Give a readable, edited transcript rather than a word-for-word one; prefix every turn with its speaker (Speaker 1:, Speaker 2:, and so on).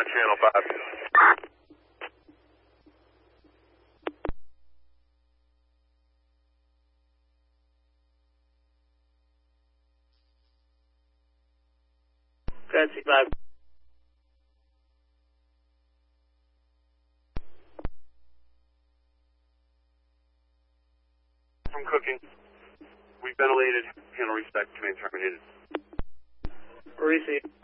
Speaker 1: on channel 5.
Speaker 2: Fancy 5.
Speaker 1: From cooking. We ventilated, panel respect, command terminated.
Speaker 2: Receive.